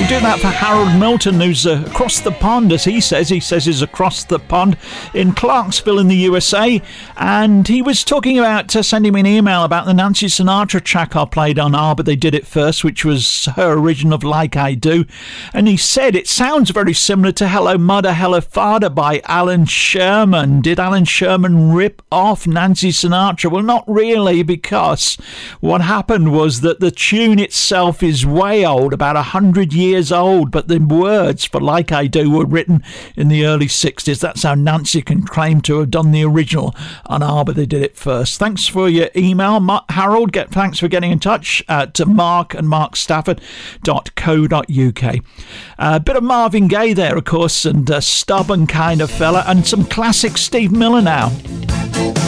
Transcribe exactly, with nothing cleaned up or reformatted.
we'll do that for Harold Milton, who's uh, across the pond, as he says. He says he's across the pond in Clarksville in the U S A. And he was talking about uh, sending me an email about the Nancy Sinatra track I played on Ah, But They Did It First, which was her original of Like I Do. And he said it sounds very similar to Hello Mother, Hello Father by Alan Sherman. Did Alan Sherman rip off Nancy Sinatra? Well, not really, because what happened was that the tune itself is way old, about a hundred years old, but the words for Like I Do were written in the early sixties. That's how Nancy can claim to have done the original on Ah, But They Did It First. Thanks for your email, Ma- Harold. Get, thanks for getting in touch uh, to Mark and mark stafford dot co dot uk. A uh, bit of Marvin Gaye there, of course, and a stubborn kind of fella, and some classic Steve Miller now.